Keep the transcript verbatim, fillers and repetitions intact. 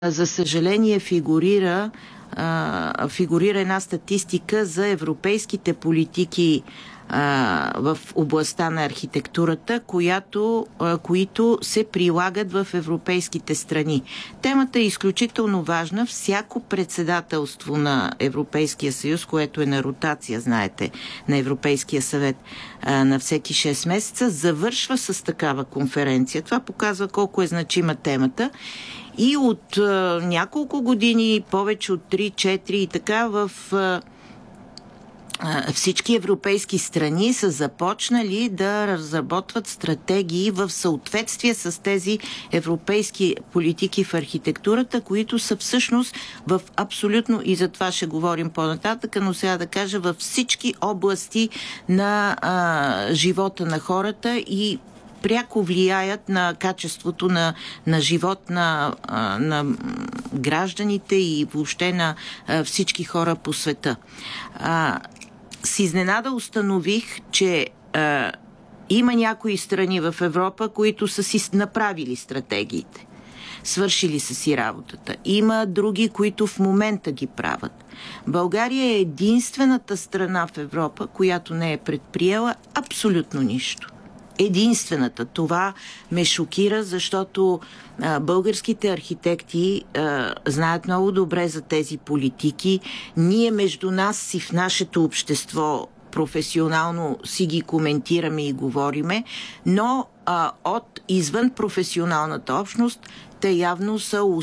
За съжаление фигурира, а, фигурира една статистика за европейските политики а, в областта на архитектурата, която, а, които се прилагат в европейските страни. Темата е изключително важна. Всяко председателство на Европейския съюз, което е на ротация, знаете, на Европейския съвет а, на всеки шест месеца, завършва с такава конференция. Това показва колко е значима темата. И от а, няколко години, повече от три-четири и така, в а, а, всички европейски страни са започнали да разработват стратегии в съответствие с тези европейски политики в архитектурата, които са всъщност в абсолютно, и за това ще говорим по-нататък, но сега да кажа, във всички области на а, живота на хората и пряко влияят на качеството на, на живот на, на гражданите и въобще на всички хора по света. А, с изненада установих, че а, има някои страни в Европа, които са си направили стратегиите. Свършили са си работата. Има други, които в момента ги правят. България е единствената страна в Европа, която не е предприела абсолютно нищо. Единствената. Това ме шокира, защото а, българските архитекти а, знаят много добре за тези политики. Ние между нас си в нашето общество професионално си ги коментираме и говориме, но а, от извън професионалната общност те явно са